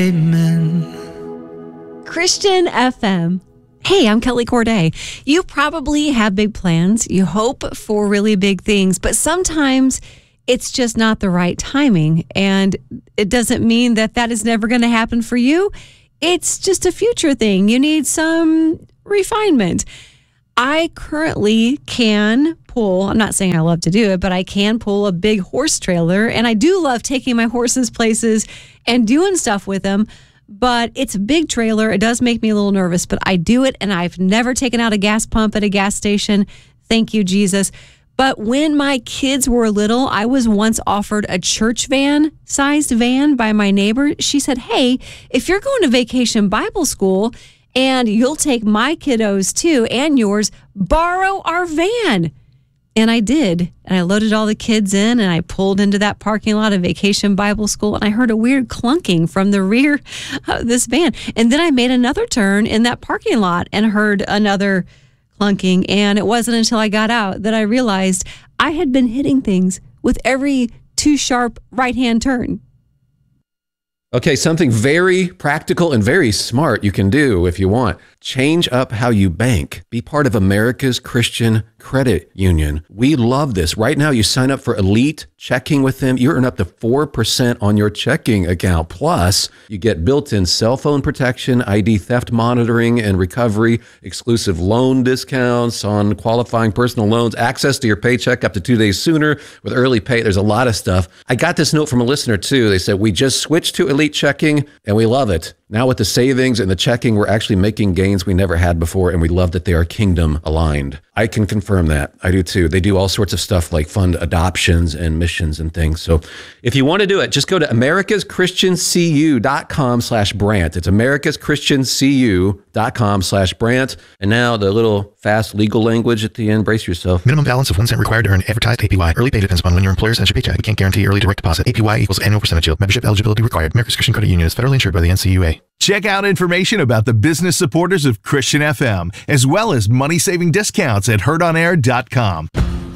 Amen. Christian FM. Hey, I'm Kelly Corday. You probably have big plans. You hope for really big things, but sometimes it's just not the right timing. And it doesn't mean that that is never going to happen for you. It's just a future thing. You need some refinement. I currently can pull, I'm not saying I love to do it, but I can pull a big horse trailer. And I do love taking my horses places and doing stuff with them. But it's a big trailer. It does make me a little nervous, but I do it. And I've never taken out a gas pump at a gas station. Thank you, Jesus. But when my kids were little, I was once offered a church van sized van by my neighbor. She said, hey, if you're going to Vacation Bible School and you'll take my kiddos too and yours, borrow our van. And I did. And I loaded all the kids in and I pulled into that parking lot of Vacation Bible School and I heard a weird clunking from the rear of this van. And then I made another turn in that parking lot and heard another clunking. And it wasn't until I got out that I realized I had been hitting things with every too sharp right-hand turn. Okay, something very practical and very smart you can do if you want. Change up how you bank. Be part of America's Christian Credit Union. We love this. Right now, you sign up for Elite Checking with them. You earn up to 4% on your checking account. Plus, you get built-in cell phone protection, ID theft monitoring and recovery, exclusive loan discounts on qualifying personal loans, access to your paycheck up to 2 days sooner with early pay. There's a lot of stuff. I got this note from a listener, too. They said, we just switched to Elite Checking, and we love it. Now with the savings and the checking, we're actually making gains we never had before, and we love that they are kingdom aligned. I can confirm that. I do too. They do all sorts of stuff like fund adoptions and missions and things. So if you want to do it, just go to americaschristiancu.com/Brant. It's americaschristiancu.com/Brant. And now the little fast legal language at the end. Brace yourself. Minimum balance of 1 cent required to earn advertised APY. Early pay depends upon when your employer sends your paycheck. We can't guarantee early direct deposit. APY equals annual percentage yield. Membership eligibility required. America's Christian Credit Union is federally insured by the NCUA. Check out information about the business supporters of Christian FM, as well as money-saving discounts at heardonair.com.